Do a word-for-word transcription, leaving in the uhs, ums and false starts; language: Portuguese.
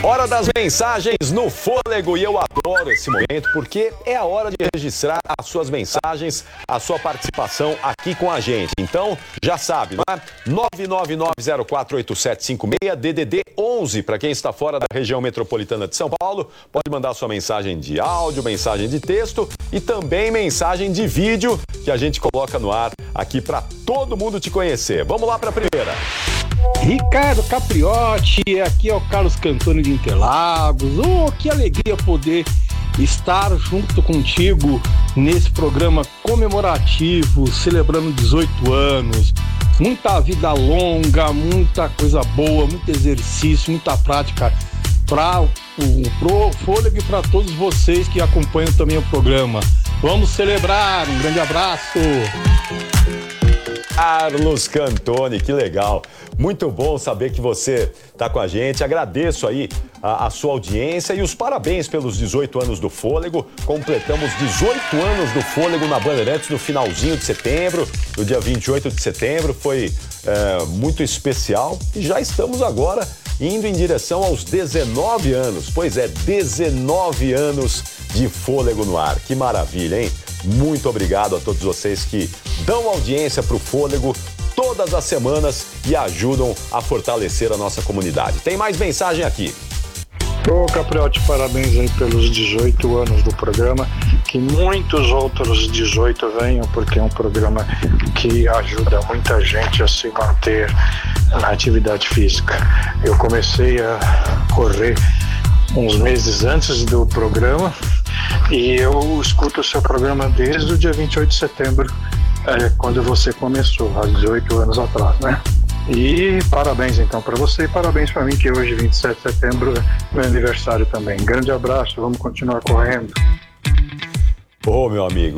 Hora das mensagens no Fôlego, e eu adoro esse momento porque é a hora de registrar as suas mensagens, a sua participação aqui com a gente. Então, já sabe, não é? nove nove nove zero quatro oito sete cinco seis, D D D onze, para quem está fora da região metropolitana de São Paulo, pode mandar sua mensagem de áudio, mensagem de texto e também mensagem de vídeo que a gente coloca no ar aqui para todo mundo te conhecer. Vamos lá para a primeira. Ricardo Capriotti, aqui é o Carlos Cantoni de Interlagos. Oh, que alegria poder estar junto contigo nesse programa comemorativo, celebrando dezoito anos. Muita vida longa, muita coisa boa, muito exercício, muita prática para o pro Fôlego e para todos vocês que acompanham também o programa. Vamos celebrar, um grande abraço! Carlos Cantoni, que legal. Muito bom saber que você está com a gente. Agradeço aí a, a sua audiência e os parabéns pelos dezoito anos do Fôlego. Completamos dezoito anos do Fôlego na Bandeirantes no finalzinho de setembro, no dia vinte e oito de setembro. Foi é, muito especial e já estamos agora indo em direção aos dezenove anos. Pois é, dezenove anos de Fôlego no ar. Que maravilha, hein? Muito obrigado a todos vocês que dão audiência para o Fôlego todas as semanas e ajudam a fortalecer a nossa comunidade. Tem mais mensagem aqui. Ô Capriotti, parabéns aí pelos dezoito anos do programa, que muitos outros dezoito venham, porque é um programa que ajuda muita gente a se manter na atividade física. Eu comecei a correr uns meses antes do programa e eu escuto o seu programa desde o dia vinte e oito de setembro, é, quando você começou, há dezoito anos atrás, né? E parabéns então para você e parabéns para mim, que hoje, vinte e sete de setembro, é meu aniversário também. Grande abraço, vamos continuar correndo. Ô, meu amigo,